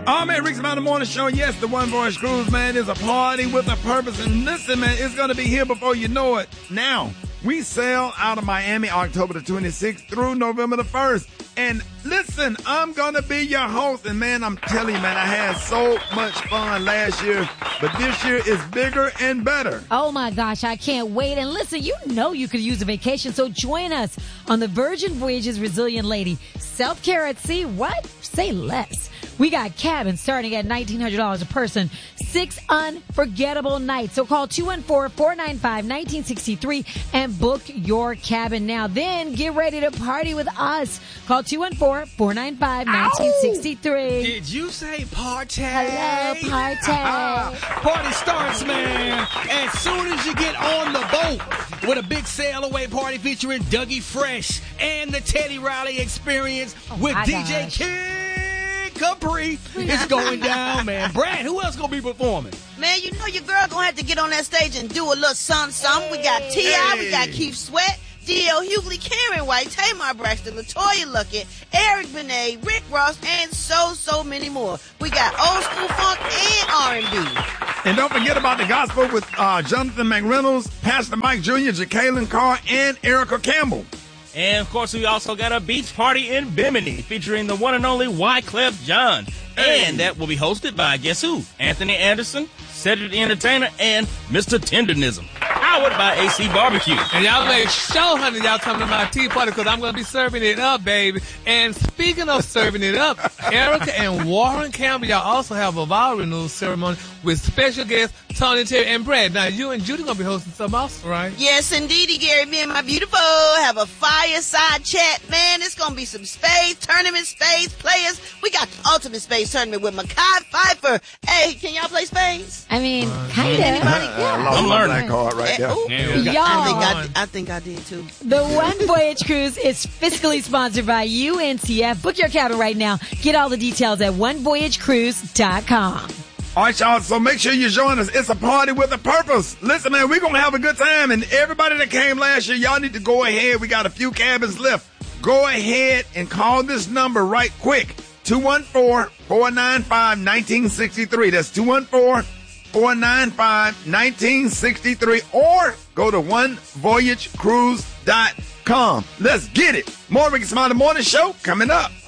Oh, man, Rick's Mountain Morning Show. Yes, the One Voyage Cruise, man, is a party with a purpose. And listen, man, it's going to be here before you know it. Now, we sail out of Miami October the 26th through November the 1st. And listen, I'm going to be your host. And, man, I'm telling you, man, I had so much fun last year. But this year is bigger and better. Oh, my gosh, I can't wait. And listen, you know you could use a vacation. So join us on the Virgin Voyages Resilient Lady. Self-care at sea, what? Say less. We got cabins starting at $1,900 a person. 6 unforgettable nights. So call 214-495-1963 and book your cabin now. Then get ready to party with us. Call 214-495-1963. Did you say party? Hello, party. Party starts, man, as soon as you get on the boat with a big sail away party featuring Dougie Fresh and the Teddy Riley Experience with DJ Kid Capri. It's going down, man. Brad, who else gonna be performing? Man, you know your girl gonna have to get on that stage and do a little something. We got T.I., we got Keith Sweat, D.L. Hughley, Karen White, Tamar Braxton, LaToya Luckett, Eric Benet, Rick Ross, and so many more. We got old school funk and R&B. And don't forget about the gospel with Jonathan McReynolds, Pastor Mike Jr., Jacqueline Carr, and Erica Campbell. And, of course, we also got a beach party in Bimini featuring the one and only Wyclef John. And that will be hosted by, guess who? Anthony Anderson, Cedric the Entertainer, and Mr. Tendernism. Powered by AC Barbecue. And y'all make sure, honey, y'all come to my tea party because I'm going to be serving it up, baby. And speaking of serving it up, Erica and Warren Campbell, y'all also have a vow renewal ceremony with special guests Tony, Terry, and Brad. Now, you and Judy going to be hosting something else, right? Yes, indeedy, Gary. Me and my beautiful have a fireside chat. Man, it's going to be some spades, tournament spades, players. We got the ultimate spades tournament with Mekhi Phifer. Hey, can y'all play spades? I mean, kind of. I lost my black card right there. Y'all. I think I did too. The One Voyage Cruise is fiscally sponsored by UNCF. Book your cabin right now. Get all the details at onevoyagecruise.com. All right, y'all, so make sure you join us. It's a party with a purpose. Listen, man, we're going to have a good time. And everybody that came last year, y'all need to go ahead. We got a few cabins left. Go ahead and call this number right quick. 214-495-1963. That's 214-495-1963. Or go to onevoyagecruise.com. Let's get it. More Ricky Smiley Morning Show coming up.